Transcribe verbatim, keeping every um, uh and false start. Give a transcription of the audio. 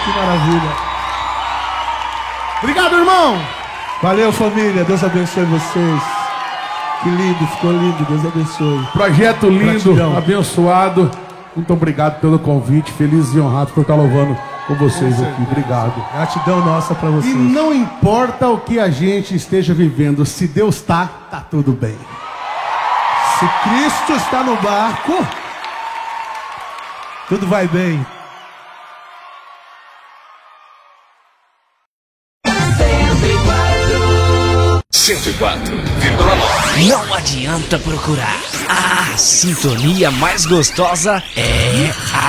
Que maravilha. Obrigado, irmão. Valeu, família. Deus abençoe vocês. Que lindo, ficou lindo. Deus abençoe. Projeto lindo, Gratidão. abençoado. Muito obrigado pelo convite. Feliz e honrado por estar louvando com vocês com aqui. Obrigado. Gratidão nossa pra vocês. E não importa o que a gente esteja vivendo, se Deus está, tá tudo bem. Se Cristo está no barco, tudo vai bem. cento e quatro vírgula nove. Não adianta procurar. A sintonia mais gostosa é a